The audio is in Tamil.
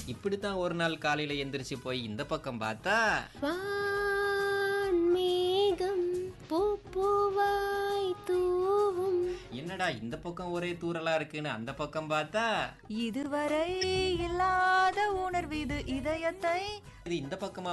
இப்படித்தான் ஒரு நாள் காலையில எந்திரிச்சு போய் இந்த பக்கம் பார்த்தா வான்மேகம் பூப்பூவாய் தூவும். என்னடா இந்த பக்கம் ஒரே தூறலா இருக்குன்னு அந்த பக்கம் பார்த்தா இதுவரை இல்லாத உணர்வு இது இதயத்தை இது இந்த பக்கமா